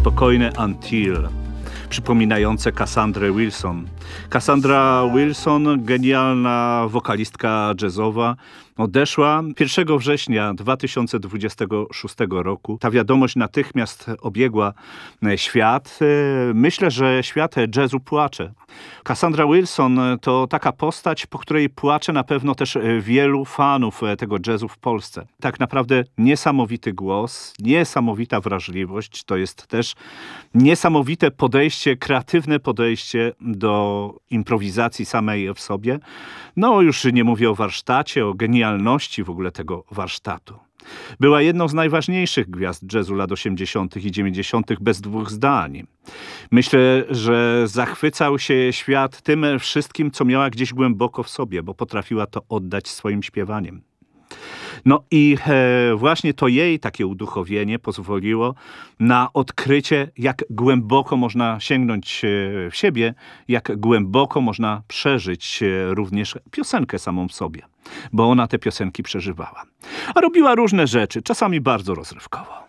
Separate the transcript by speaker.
Speaker 1: spokojne Until, przypominające Cassandrę Wilson. Cassandra Wilson, genialna wokalistka jazzowa, odeszła 1 września 2026 roku. Ta wiadomość natychmiast obiegła świat. Myślę, że świat jazzu płacze. Cassandra Wilson to taka postać, po której płacze na pewno też wielu fanów tego jazzu w Polsce. Tak naprawdę niesamowity głos, niesamowita wrażliwość, to jest też niesamowite podejście, kreatywne podejście do improwizacji samej w sobie. No już nie mówię o warsztacie, o genialności w ogóle tego warsztatu. Była jedną z najważniejszych gwiazd jazzu lat 80. i 90. bez dwóch zdań. Myślę, że zachwycał się świat tym wszystkim, co miała gdzieś głęboko w sobie, bo potrafiła to oddać swoim śpiewaniem. No i właśnie to jej takie uduchowienie pozwoliło na odkrycie, jak głęboko można sięgnąć w siebie, jak głęboko można przeżyć również piosenkę samą w sobie, bo ona te piosenki przeżywała. A robiła różne rzeczy, czasami bardzo rozrywkowo.